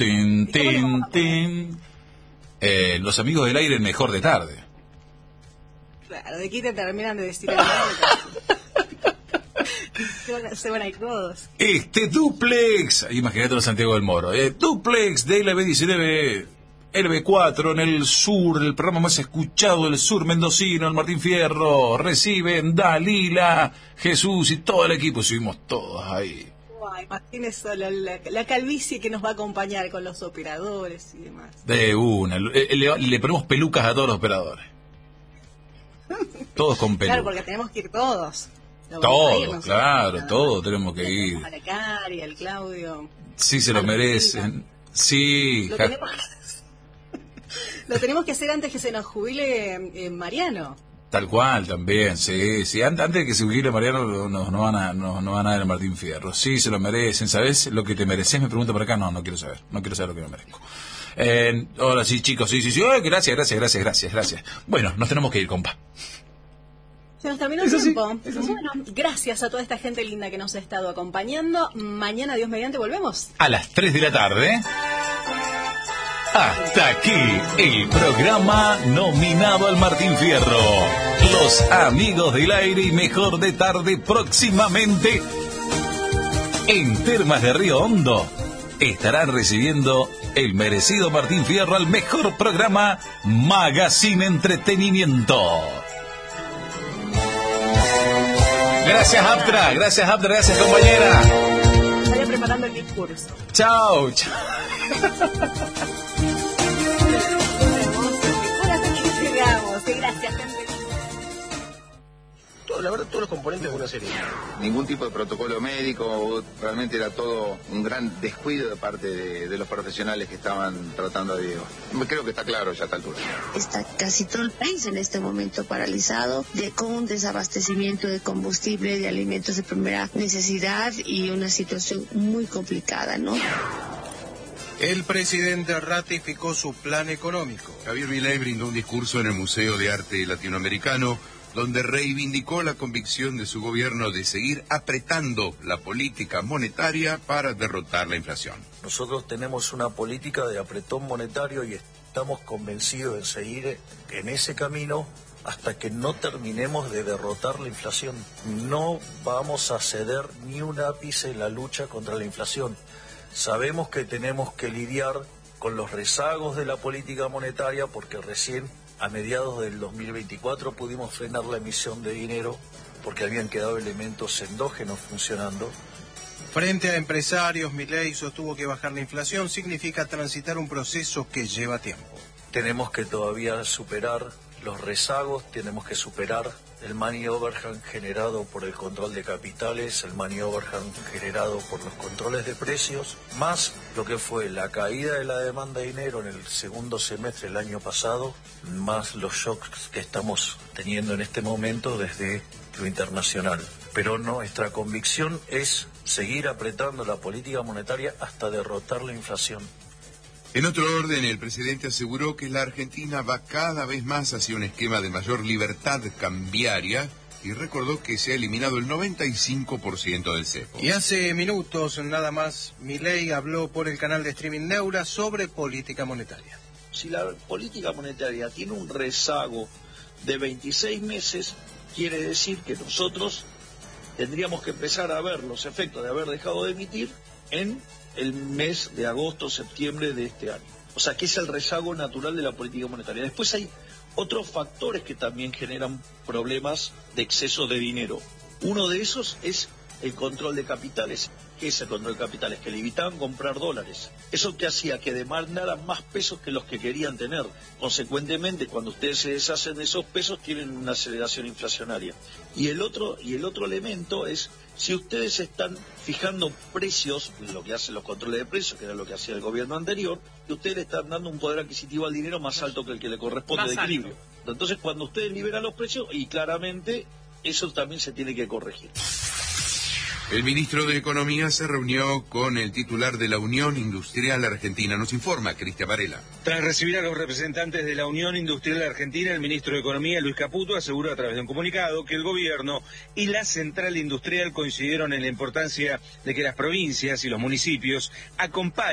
tin, tin, tin. Los amigos del aire, mejor de tarde. Claro, de aquí te terminan de decir se van a ir todos. Este duplex, imagínate Santiago del Moro, duplex de LB19, LB4 en el sur, el programa más escuchado del sur mendocino, el Martín Fierro, reciben Dalila, Jesús y todo el equipo, subimos todos ahí. Ay, imagínese la calvicie que nos va a acompañar con los operadores y demás. De una, le ponemos pelucas a todos los operadores. Todos con pelucas. Claro, porque tenemos que ir todos. Todos, claro, todos tenemos que ir. A la Cari, al Claudio. Sí, se lo merecen. Sí. Lo tenemos que hacer antes que se nos jubile Mariano. Tal cual, también, sí. Antes de que se jubile Mariano, no van a dar el Martín Fierro. Sí, se lo merecen. ¿Sabes lo que te mereces? Me pregunta por acá. No quiero saber. No quiero saber lo que me merezco. Ahora sí, chicos, sí. Ay, gracias. Bueno, nos tenemos que ir, compa. Se nos terminó el tiempo. Bueno, gracias a toda esta gente linda que nos ha estado acompañando. Mañana, Dios mediante, volvemos. A las 3 de la tarde. Hasta aquí el programa nominado al Martín Fierro. Los amigos del aire y mejor de tarde próximamente en Termas de Río Hondo. Estarán recibiendo el merecido Martín Fierro al mejor programa Magazine Entretenimiento. Gracias, Aptra. Gracias, compañera. Vaya preparando el discurso. Chao. Gracias, gente. La verdad, todos los componentes de una serie. Ningún tipo de protocolo médico, realmente era todo un gran descuido de parte de los profesionales que estaban tratando a Diego. Creo que está claro ya a esta altura. Está casi todo el país en este momento paralizado, con un desabastecimiento de combustible, de alimentos de primera necesidad y una situación muy complicada, ¿no? El presidente ratificó su plan económico. Javier Milei brindó un discurso en el Museo de Arte Latinoamericano donde reivindicó la convicción de su gobierno de seguir apretando la política monetaria para derrotar la inflación. Nosotros tenemos una política de apretón monetario y estamos convencidos de seguir en ese camino hasta que no terminemos de derrotar la inflación. No vamos a ceder ni un ápice en la lucha contra la inflación. Sabemos que tenemos que lidiar con los rezagos de la política monetaria porque recién a mediados del 2024 pudimos frenar la emisión de dinero porque habían quedado elementos endógenos funcionando. Frente a empresarios, Milei sostuvo que bajar la inflación significa transitar un proceso que lleva tiempo. Tenemos que todavía superar los rezagos, tenemos que superar el money overhang generado por el control de capitales, el money overhang generado por los controles de precios, más lo que fue la caída de la demanda de dinero en el segundo semestre del año pasado, más los shocks que estamos teniendo en este momento desde lo internacional. Pero nuestra convicción es seguir apretando la política monetaria hasta derrotar la inflación. En otro orden, el presidente aseguró que la Argentina va cada vez más hacia un esquema de mayor libertad cambiaria y recordó que se ha eliminado el 95% del cepo. Y hace minutos nada más, Milei habló por el canal de streaming Neura sobre política monetaria. Si la política monetaria tiene un rezago de 26 meses, quiere decir que nosotros tendríamos que empezar a ver los efectos de haber dejado de emitir en el mes de agosto, septiembre de este año. O sea, que es el rezago natural de la política monetaria. Después hay otros factores que también generan problemas de exceso de dinero. Uno de esos es el control de capitales. ¿Qué es el control de capitales? Que limitaban comprar dólares. Eso que hacía que demandaran más pesos que los que querían tener. Consecuentemente, cuando ustedes se deshacen de esos pesos, tienen una aceleración inflacionaria. Y el otro elemento es, si ustedes están fijando precios, lo que hacen los controles de precios, que era lo que hacía el gobierno anterior, que ustedes le están dando un poder adquisitivo al dinero más alto que el que le corresponde de equilibrio. Entonces, cuando ustedes liberan los precios, y claramente eso también se tiene que corregir. El ministro de Economía se reunió con el titular de la Unión Industrial Argentina. Nos informa Cristian Varela. Tras recibir a los representantes de la Unión Industrial Argentina, el ministro de Economía, Luis Caputo, aseguró a través de un comunicado que el gobierno y la central industrial coincidieron en la importancia de que las provincias y los municipios acompañen